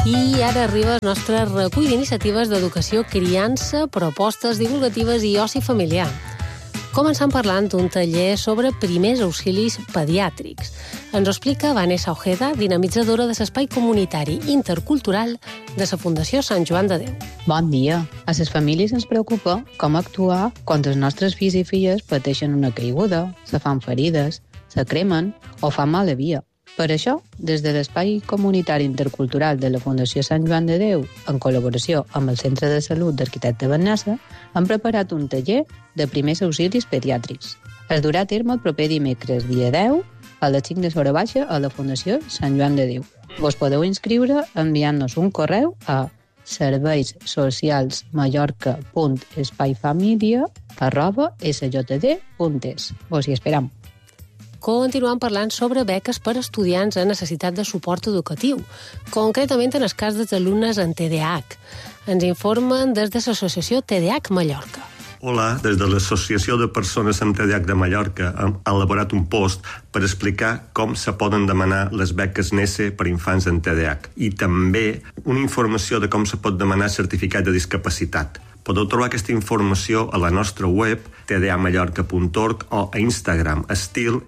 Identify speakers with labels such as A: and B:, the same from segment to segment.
A: I ara arriba el nostre recull d'iniciatives d'educació, criança, propostes divulgatives i oci familiar. Començant parlant d'un taller sobre primers auxilis pediàtrics. Ens ho explica Vanessa Ojeda, dinamitzadora de l'espai comunitari intercultural de la Fundació Sant Joan de Déu.
B: Bon dia. A les famílies ens preocupa com actuar quan els nostres fills i filles pateixen una caiguda, se fan ferides, se cremen o fan mal de via. Per això, des de l'Espai Comunitari Intercultural de la Fundació Sant Joan de Déu, en col·laboració amb el Centre de Salut d'Arquitecte Vanessa, han preparat un taller de primers auxilis pediàtrics. Es durà a terme el proper dimecres, dia 10, a les 5 de l'hora baixa a la Fundació Sant Joan de Déu. Vos podeu inscriure enviant-nos un correu a serveissocials.mallorca.espaifamilia@sjd.es. Vos hi esperam.
A: Continuem parlant sobre beques per a estudiants en necessitat de suport educatiu, concretament en el cas dels alumnes en TDAH. Ens informen des de l'associació TDAH Mallorca.
C: Hola, des de l'Associació de Persones amb TDAH de Mallorca hem elaborat un post per explicar com se poden demanar les beques NESE per infants amb TDAH i també una informació de com se pot demanar certificat de discapacitat. Podeu trobar aquesta informació a la nostra web tdamallorca.org o a Instagram estil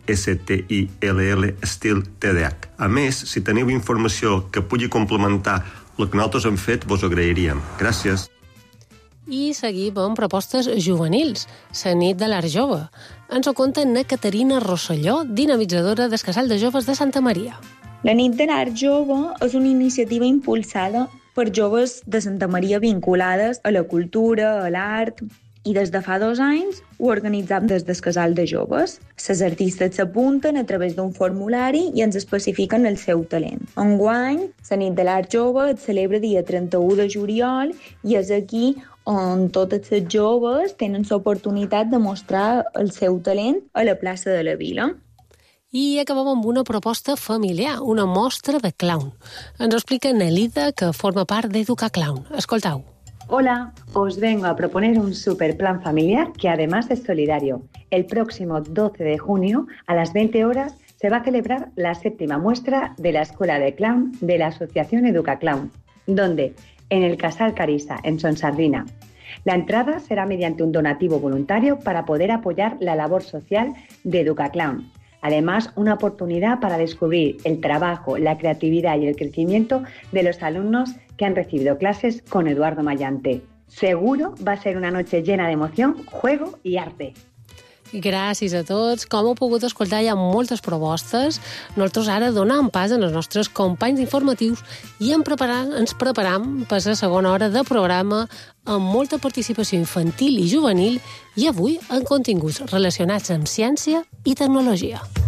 C: STILL A més, si teniu informació que pugui complementar el que nosaltres hem fet, vos ho agrairíem. Gràcies.
A: I seguim amb propostes juvenils, la nit de l'art jove. Ens ho conta na Caterina Rosselló, dinamitzadora del Casal de Joves de Santa Maria.
D: La nit de l'art jove és una iniciativa impulsada per joves de Santa Maria vinculades a la cultura, a l'art, i des de fa 2 anys ho organitzam des del Casal de Joves. Les artistes s'apunten a través d'un formulari i ens especifiquen el seu talent. Enguany, la nit de l'art jove es celebra dia 31 de juliol i és aquí on totes les joves tenen l'oportunitat de mostrar el seu talent a la plaça de la Vila.
A: I acabem amb una proposta familiar, una mostra de clown. Ens ho explica Nelida, que forma part d'Educa Clown. Escoltau.
E: Hola, os vengo a proponer un superplan familiar que además es solidario. El próximo 12 de junio, a las 20 horas, se va a celebrar la 7ª muestra de la Escuela de Clown de la Asociación Educa Clown, donde, en el Casal Carissa, en Sonsardina. La entrada será mediante un donativo voluntario para poder apoyar la labor social de Educa Clown. Además, una oportunidad para descubrir el trabajo, la creatividad y el crecimiento de los alumnos que han recibido clases con Eduardo Mayante. Seguro va a ser una noche llena de emoción, juego y arte.
A: Gràcies a tots. Com heu pogut escoltar, hi ha moltes propostes. Nosaltres ara donem pas als nostres companys informatius i ens preparam per la segona hora de programa amb molta participació infantil i juvenil i avui en continguts relacionats amb ciència i tecnologia.